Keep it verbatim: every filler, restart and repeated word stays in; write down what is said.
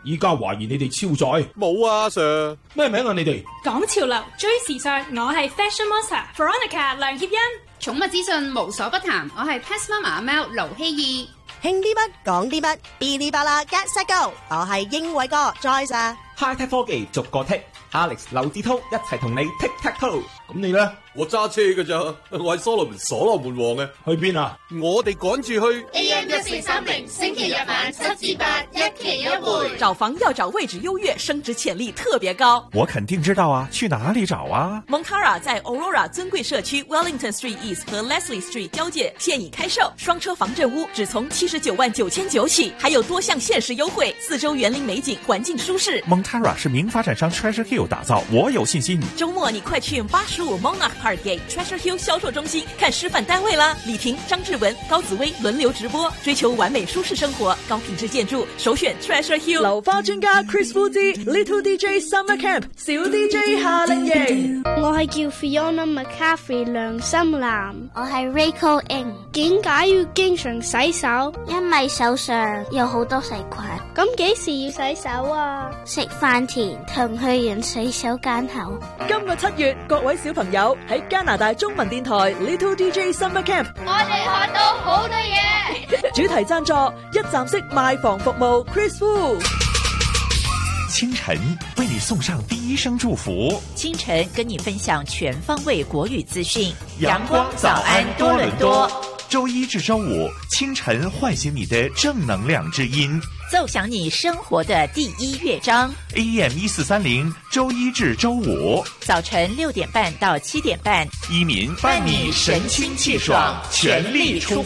依家懷疑你哋超載。 冇啊 Sir。 咩名啊你哋？ 講潮流追時尚，我係 Fashion Monster Veronica 梁協欣。 寵物資訊無所不談，我係 Pet Mama 阿喵盧希義。 興啲乜講啲乜，嗶哩吧啦 Get Set Go， 我係英偉哥 Joyce 啊。 High Tech 科技逐個剔 ，Alex 劉志滔一齊同你 Tic Tac Toe。 咁你咧？ 我揸車㗎咋，我係所羅門所羅門王嘅。 去邊啊？ 我哋趕住去 A M 一四三零，星期日晚七至八，一期一會。 找房要找位置優越，升值潛力特別高。 我肯定知道啊，去哪裡找啊 ？Montara 在 Aurora 尊貴社區 Wellington Street East 和 Leslie Street 交界現已開售，雙車房鎮屋只從七十九萬九千九起，還有多項限時優惠，四周園林美景，環境舒適。 Montara 是名發展商 Treasure Hill 打造，我有信心。 周末你快去八十五 Monarch Park Gate Treasure Hill 銷售中心看示範單位啦！李婷、張志文、高紫薇輪流直播，追求完美舒適生活，高品質建築，首選 Treasure Hill。 流花專家 Chris Fu 之 Little D J Summer Camp 小 D J 夏令營。 我係叫 Fiona McCaffrey 梁心蘭， 我係 Rachel Ng。 點解要經常洗手？ 因為手上有好多細菌。 咁幾時要洗手啊？ 食飯前同去完洗手間後。 今個七月，各位小朋友喺加拿大中文電台 Little D J Summer Camp， 我哋學到好多嘢。 主題贊助一站式賣房服務 Chris Fu。 清晨為你送上第一聲祝福， 清晨跟你分享全方位國語資訊。 陽光早安多倫多，周一至周五清晨喚醒你的正能量之音， 奏響你生活的第一樂章。 A M 一四三零，周一至周五早晨六點半到七點半， 依民伴你神清氣爽，全力出發。